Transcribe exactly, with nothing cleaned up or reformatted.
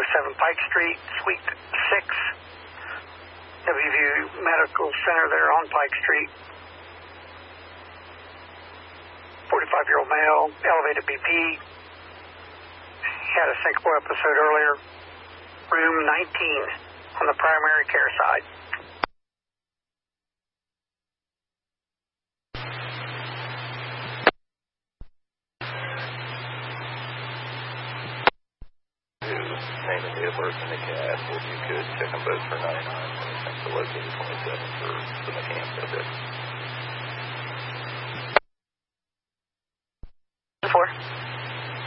oh seven Pike Street, Suite six. W V U Medical Center there on Pike Street. forty-five-year-old male, elevated B P. Had a syncopal episode earlier. Room nineteen on the primary care side. Name and date of birth in the cast, if you could check them both for ninety-nine, twenty-six, the located twenty-seven for the McCann subject. Four.